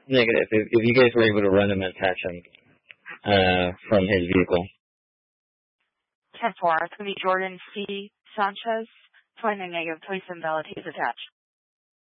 Negative. If you guys were able to run him and attach him from his vehicle. 10-4, it's going to be Jordan C. Sanchez, finding negative, please invalidate attached.